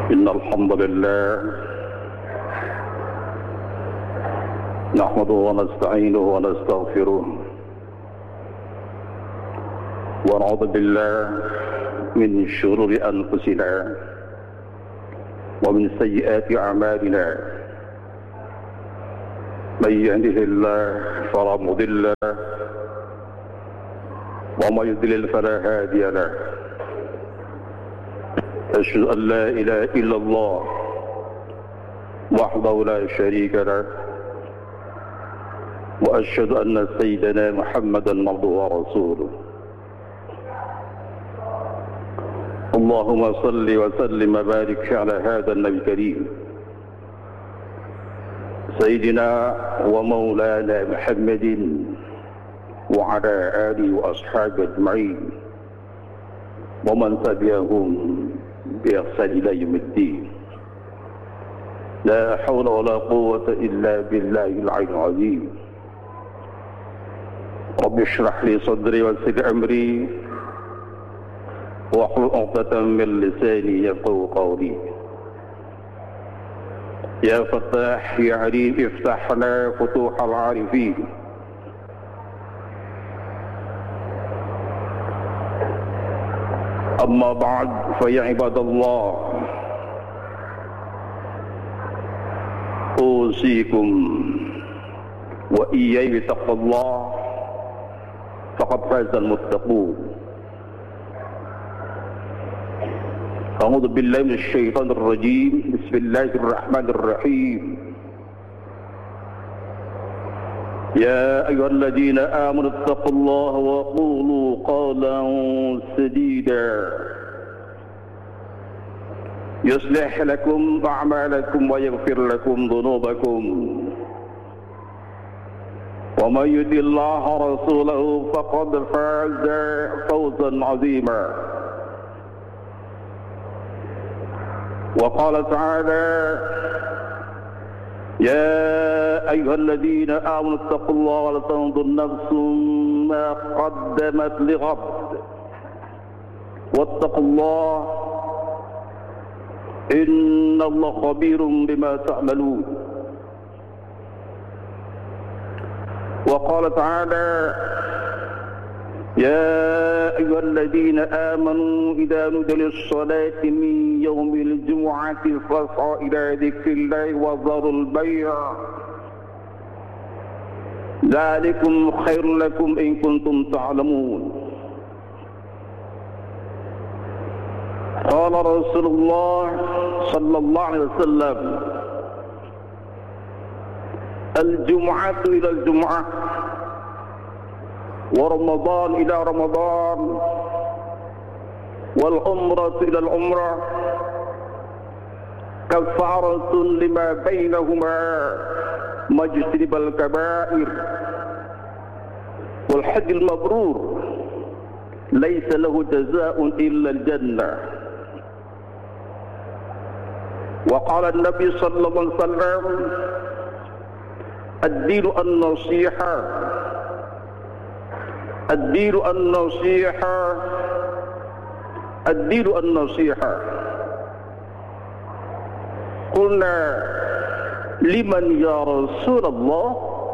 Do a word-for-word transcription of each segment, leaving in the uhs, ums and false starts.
إن الحمد لله نحمده ونستعينه ونستغفره ونعوذ بالله من شرور أنفسنا ومن سيئات أعمالنا من يهده الله فلا مضل له ومن يضلل فلا هادي له أشهد أن لا إله إلا الله وحده لا شريك له وأشهد أن سيدنا محمدا عبده ورسوله اللهم صل وسلم وبارك على هذا النبي الكريم سيدنا ومولانا محمد وعلى آله وأصحابه أجمعين ومن تبعهم بإحسان إلى يوم الدين لا حول ولا قوة إلا بالله العلي العظيم رب اشرح لي صدري ويسر أمري واحلل عقدة من لساني يفقهوا قولي يا فتاح يا عليم افتح لنا فتوح العارفين أما بعد فيا عباد الله أوصيكم وإياي بتقوى الله فقد فاز المتقون أعوذ بالله من الشيطان الرجيم بسم الله الرحمن الرحيم يا أيها الذين آمنوا اتقوا الله وقولوا قولا سديدا يصلح لكم أعمالكم ويغفر لكم ذنوبكم ومن يطع الله ورسوله فقد فاز فوزا عظيما وقال تعالى يا أيها الذين آمنوا اتقوا الله ولتنظر نفس ما قدمت لغد واتقوا الله إن الله خبير بما تعملون وقال تعالى يا أيها الذين آمنوا إذا نودي للصلاة من يوم الجمعة فاسعوا إلى ذكر الله وذروا البيع ذلكم خير لكم إن كنتم تعلمون قال رسول الله صلى الله عليه وسلم الجمعة إلى الجمعة ورمضان إلى رمضان والعمرة إلى العمرة كفارة لما بينهما ما اجتنب الكبائر والحج المبرور ليس له جزاء إلا الجنة وقال النبي صلى الله عليه وسلم الدين النصيحة الدين النصيحة الدين النصيحة قلنا لمن يا رسول الله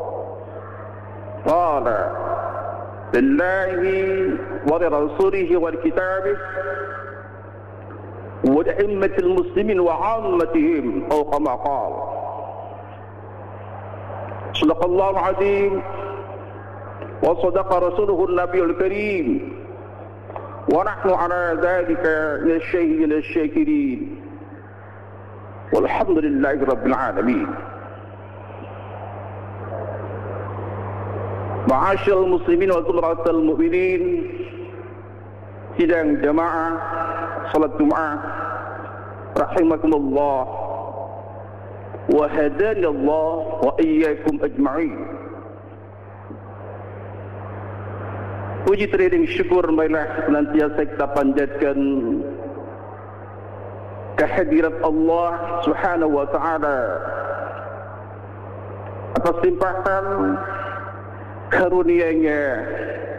قال لله ولرسوله ولكتابه ولأئمة المسلمين وعامتهم أو كما قال صدق الله العظيم وصدق رسوله النبي الكريم ونحن على ذلك من الشاهدين الشاكرين والحمد لله رب العالمين. Ma'asyiral muslimin wa zumratal mu'minin, sidang jamaah salat Jumat rahimakumullah wa hadani Allah wa iyyakum ajma'in. Puji terima syukur marilah senantiasa kita panjatkan kehadirat Allah Subhanahu wa taala atas limpahan karunia-Nya,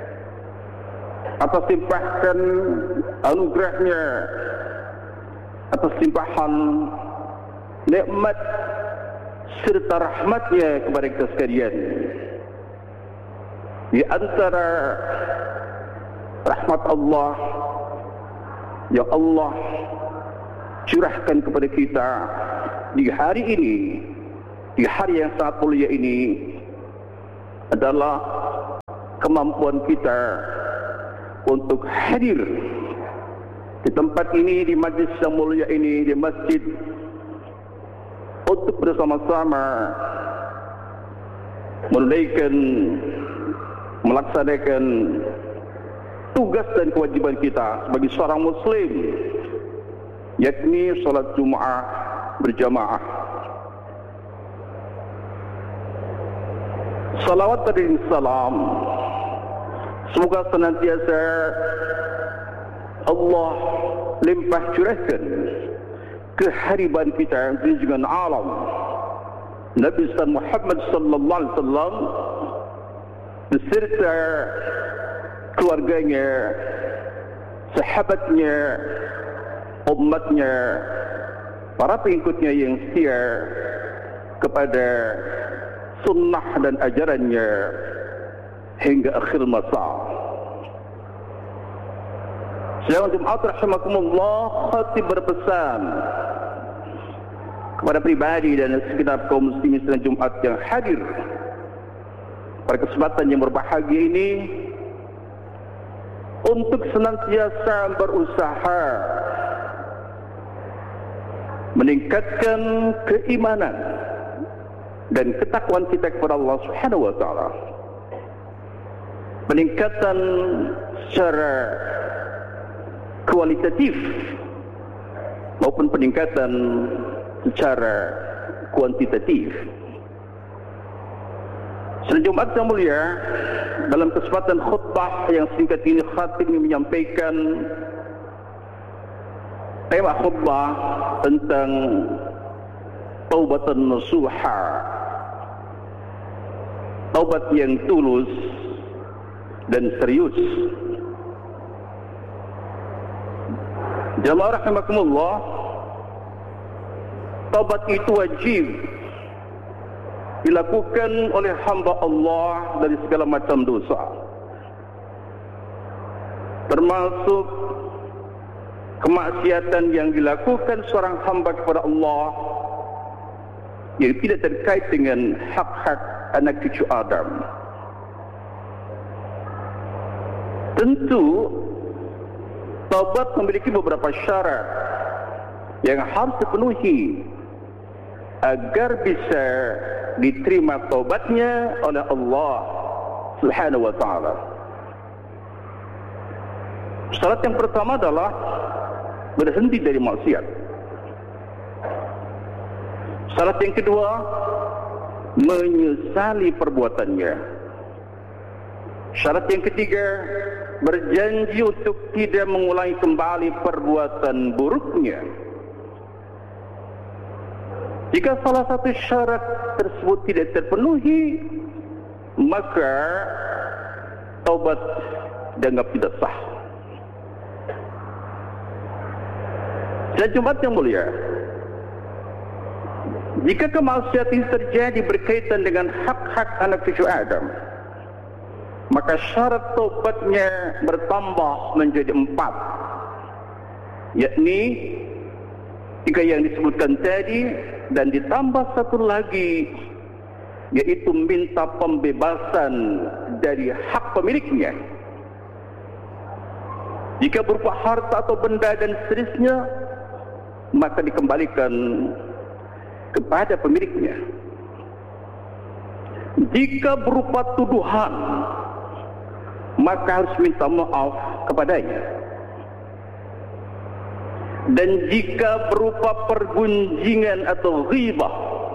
atas limpahkan anugerahnya atas limpahan nikmat serta rahmatnya kepada kita sekalian. Di antara rahmat Allah yang Allah curahkan kepada kita di hari ini, di hari yang sangat mulia ini, adalah kemampuan kita untuk hadir di tempat ini, di majlis yang mulia ini, di masjid, untuk bersama-sama menunaikan, melaksanakan tugas dan kewajiban kita sebagai seorang muslim, yakni salat Jumaat berjamaah. Salawat dan salam semoga senantiasa Allah limpah curahkan kehariban kita di junjungan alam Nabi Muhammad sallallahu alaihi wasallam beserta keluarganya, sahabatnya, umatnya, para pengikutnya yang setia kepada sunnah dan ajarannya hingga akhir masa. Sidang Jumat rahimakumullah, khatib berpesan kepada pribadi dan segenap kaum muslimin sidang Jumat yang hadir pada kesempatan yang berbahagia ini untuk senantiasa berusaha meningkatkan keimanan dan ketakwaan kita kepada Allah Subhanahu wa taala. Peningkatan secara kualitatif maupun peningkatan secara kuantitatif. Sidang Jumat yang mulia, dalam kesempatan khutbah yang singkat ini khatib menyampaikan tema khutbah tentang taubatan nasuha, taubat yang tulus dan serius. Jamaah rahimakumullah, taubat itu wajib dilakukan oleh hamba Allah dari segala macam dosa, termasuk kemaksiatan yang dilakukan seorang hamba kepada Allah yang tidak terkait dengan hak-hak anak cucu Adam. Tentu taubat memiliki beberapa syarat yang harus dipenuhi agar bisa diterima taubatnya oleh Allah Subhanahu wa taala. Syarat yang pertama adalah berhenti dari maksiat. Syarat yang kedua, menyesali perbuatannya. Syarat yang ketiga, berjanji untuk tidak mengulangi kembali perbuatan buruknya. Jika salah satu syarat tersebut tidak terpenuhi, maka taubat dianggap tidak sah. Dan Jumat yang mulia, jika kemaksiatan ini terjadi berkaitan dengan hak-hak anak cucu Adam, maka syarat taubatnya bertambah menjadi empat, yakni tiga yang disebutkan tadi, dan ditambah satu lagi, yaitu minta pembebasan dari hak pemiliknya. Jika berupa harta atau benda dan seterusnya, maka dikembalikan kepada pemiliknya. Jika berupa tuduhan, maka harus minta maaf kepadanya. Dan jika berupa pergunjingan atau ghibah,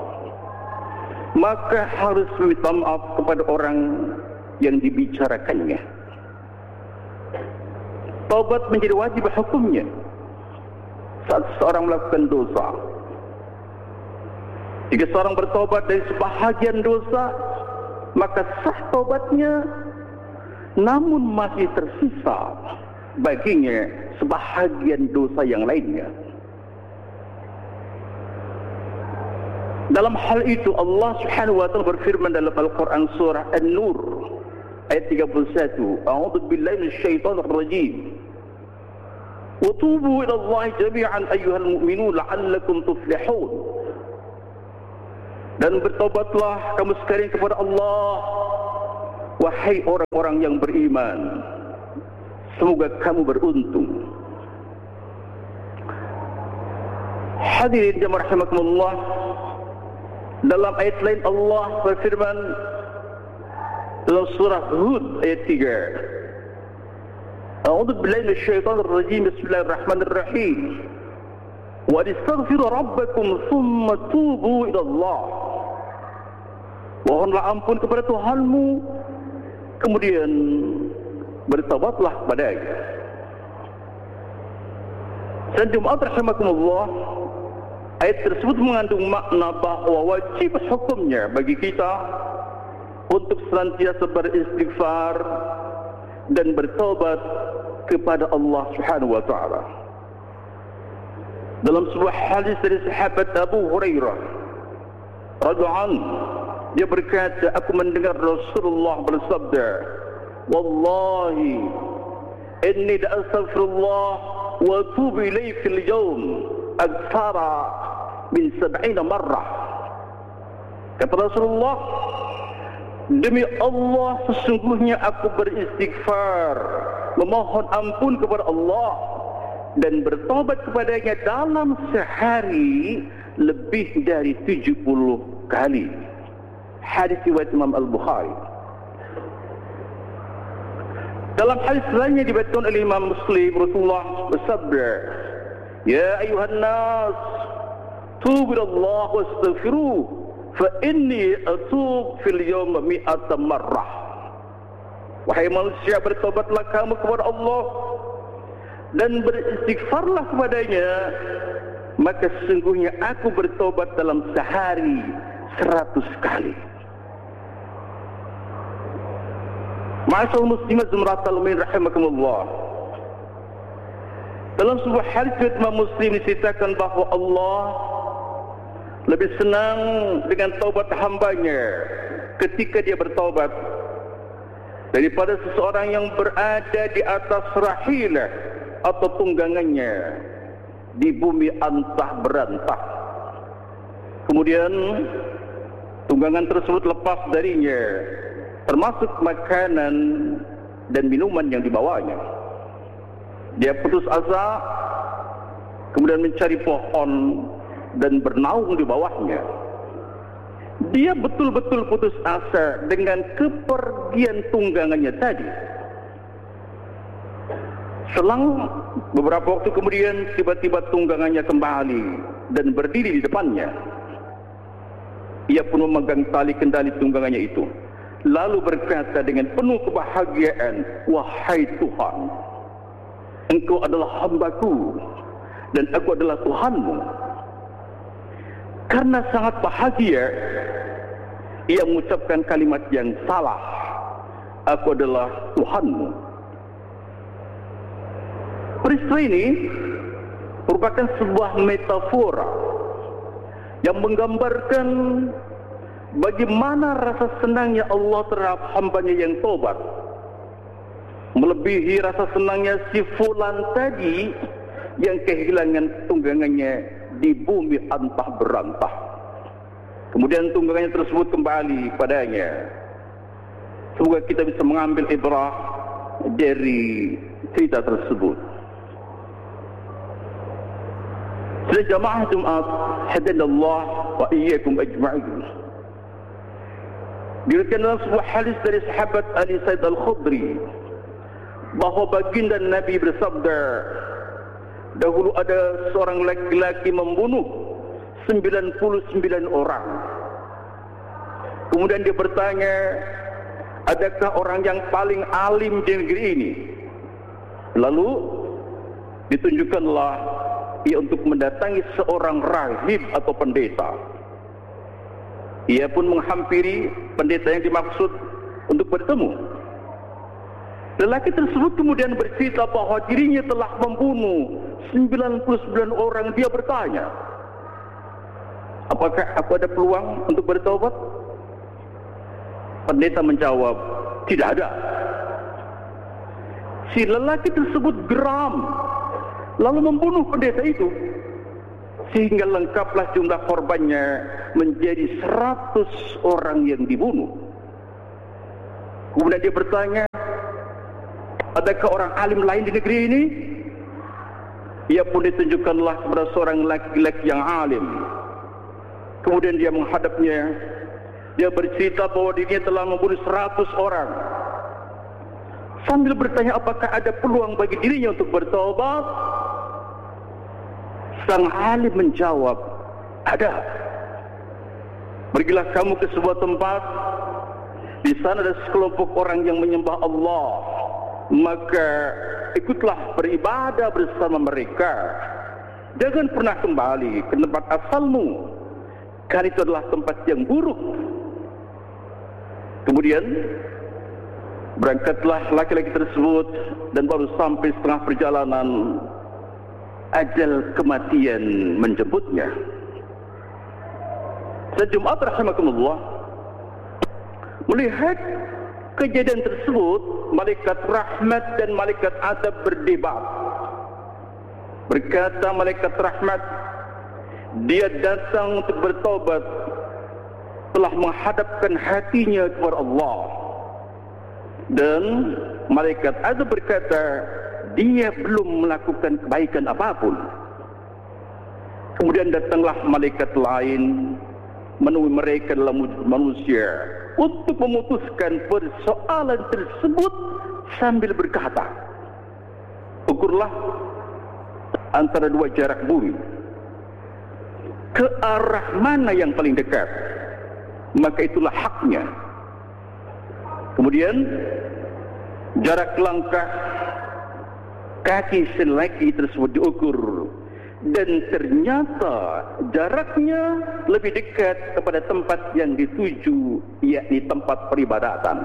maka harus meminta maaf kepada orang yang dibicarakannya. Taubat menjadi wajib hukumnya saat seorang melakukan dosa. Jika seorang bertobat dari sebahagian dosa, maka sah taubatnya, namun masih tersisa baginya sebahagian dosa yang lainnya. Dalam hal itu Allah Subhanahu wa taala berfirman dalam Al-Qur'an surah An-Nur ayat tiga puluh satu, A'udzu billahi minasyaitonir rajim. Wa tubu ila Allahi jami'an ayyuhal mu'minun la'allakum tuflihun. Dan bertobatlah kamu sekalian kepada Allah, wahai orang-orang yang beriman, semoga kamu beruntung. Hadirin jemaah rahimakumullah, dalam ayat lain Allah berfirman dalam surah Hud ayat tiga, A'udzu billahi minasyaitonir rajim, bismillahirrahmanirrahim. Wa astaghfiru rabbakum tsumma tubu ila Allah. Mohonlah ampun kepada Tuhanmu, kemudian bertobatlah kepadanya. Dan Jumat rahimakumullah, ayat tersebut mengandung makna bahawa wajib hukumnya bagi kita untuk senantiasa beristighfar dan bertobat kepada Allah Subhanahu wa taala. Dalam sebuah hadis dari sahabat Abu Hurairah radhiyallahu anhu, dia berkata, aku mendengar Rasulullah bersabda, wallahi inni la astaghfirullah wa atubu ilayhi fil yawm akthara min sab'ina marrah. Kata Rasulullah, demi Allah sesungguhnya aku beristighfar, memohon ampun kepada Allah dan bertobat kepadanya dalam sehari lebih dari tujuh puluh kali. Hadis riwayat Imam Al-Bukhari. Dalam hadis lainnya dibacakan oleh Imam Muslim, Rasulullah bersabda, ya ayuhan nas, tubu ila Allah wastaghfiruh, fa inni atub fil yawm mi'ata marrah. Wahai manusia, bertobatlah kamu kepada Allah dan beristighfarlah kepadanya, maka sesungguhnya aku bertobat dalam sehari seratus kali. Ma'asyiral muslimin zumratal mu'minin rahimakumullah. Dalam sebuah hadis Imam Muslim diceritakan bahawa Allah lebih senang dengan taubat hambanya ketika dia bertaubat daripada seseorang yang berada di atas rahilah atau tunggangannya di bumi antah berantah. Kemudian tunggangan tersebut lepas darinya, termasuk makanan dan minuman yang dibawanya. Dia putus asa, kemudian mencari pohon dan bernaung di bawahnya. Dia betul-betul putus asa dengan kepergian tunggangannya tadi. Selang beberapa waktu kemudian, tiba-tiba tunggangannya kembali dan berdiri di depannya. Ia pun memegang tali kendali tunggangannya itu, lalu berkata dengan penuh kebahagiaan, wahai Tuhan, Engkau adalah hambaku dan aku adalah Tuhanmu. Karena sangat bahagia, ia mengucapkan kalimat yang salah, aku adalah Tuhanmu. Peristiwa ini merupakan sebuah metafora yang menggambarkan bagaimana rasa senangnya Allah terhadap hambanya yang tobat melebihi rasa senangnya si fulan tadi yang kehilangan tunggangannya di bumi antah berantah. Kemudian tunggangannya tersebut kembali padanya. Semoga kita bisa mengambil ibrah dari cerita tersebut. Sudah jamaah Jumat, hadanallah wa iyyakum ajma'in. Diriwayatkan dalam sebuah hadis dari sahabat Ali Sa'id Al-Khudri bahawa baginda Nabi bersabda, dahulu ada seorang laki-laki membunuh sembilan puluh sembilan orang. Kemudian dia bertanya, adakah orang yang paling alim di negeri ini? Lalu ditunjukkanlah ia untuk mendatangi seorang rahib atau pendeta. Ia pun menghampiri pendeta yang dimaksud untuk bertemu. Lelaki tersebut kemudian bercerita bahawa dirinya telah membunuh sembilan puluh sembilan orang. Dia bertanya, apakah aku ada peluang untuk bertaubat? Pendeta menjawab, tidak ada. Si lelaki tersebut geram, lalu membunuh pendeta itu, sehingga lengkaplah jumlah korbannya menjadi seratus orang yang dibunuh. Kemudian dia bertanya, adakah orang alim lain di negeri ini? Ia pun ditunjukkanlah kepada seorang laki-laki yang alim. Kemudian dia menghadapnya. Dia bercerita bahwa dirinya telah membunuh seratus orang. Sambil bertanya apakah ada peluang bagi dirinya untuk bertaubat, sang alim menjawab, ada. Pergilah kamu ke sebuah tempat, di sana ada sekelompok orang yang menyembah Allah, maka ikutlah beribadah bersama mereka. Jangan pernah kembali ke tempat asalmu, karena itu adalah tempat yang buruk. Kemudian berangkatlah laki-laki tersebut, dan baru sampai setengah perjalanan ajal kematian menjemputnya. Sejumat rahimakumullah, melihat kejadian tersebut, malaikat rahmat dan malaikat azab berdebat. Berkata malaikat rahmat, dia datang untuk bertaubat, telah menghadapkan hatinya kepada Allah. Dan malaikat azab berkata, dia belum melakukan kebaikan apapun. Kemudian datanglah malaikat lain menemui mereka dalam wujud manusia untuk memutuskan persoalan tersebut sambil berkata, ukurlah antara dua jarak bumi, ke arah mana yang paling dekat, maka itulah haknya. Kemudian jarak langkah kaki selaki tersebut diukur, dan ternyata jaraknya lebih dekat kepada tempat yang dituju, yakni tempat peribadatan.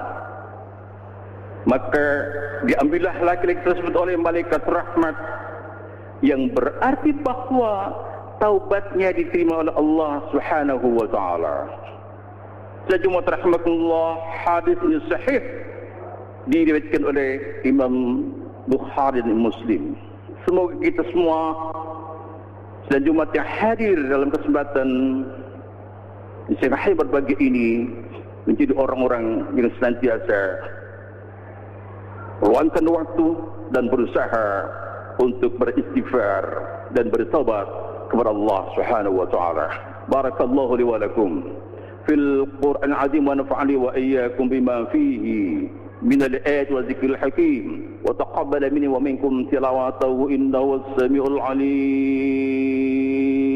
Maka diambillah laki-laki tersebut oleh malaikat rahmat, yang berarti bahawa taubatnya diterima oleh Allah Subhanahu wa taala. Sejumlah rahmatullah, hadis ini sahih, diriwayatkan oleh Imam Bukhari dan Muslim. Semoga kita semua dan Jumat yang hadir dalam kesempatan yang hebat bagi ini menjadi orang-orang yang senantiasa meluangkan waktu dan berusaha untuk beristighfar dan bertaubat kepada Allah Subhanahu wa taala. Barakallahu li wa lakum fil Qur'an azim wa nafa'ani wa iyyakum bima fihi من الآيات والذكر الحكيم وتقبل مني ومنكم تلاوته إنه السميع العليم.